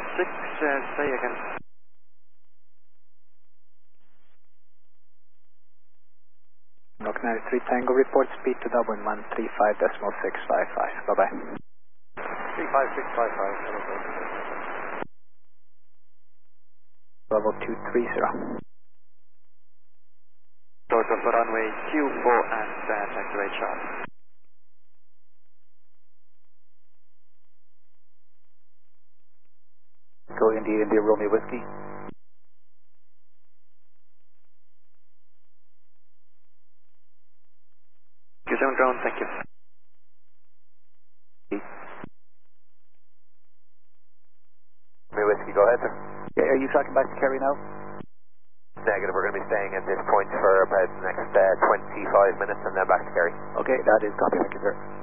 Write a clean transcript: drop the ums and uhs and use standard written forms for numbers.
6, say again. Rock 93 Tango, report speed to Dublin 135.655. Bye-bye. 35655. Level 230. Total for runway Q4 and activate sharp. Go India Romeo Whiskey. Q7 drone, thank you. Romeo Whiskey, go ahead, sir. Yeah, are you talking back to Kerry now? Negative, we're going to be staying at this point for about the next 25 minutes and then back to Kerry. Okay, that is copy, thank you, sir.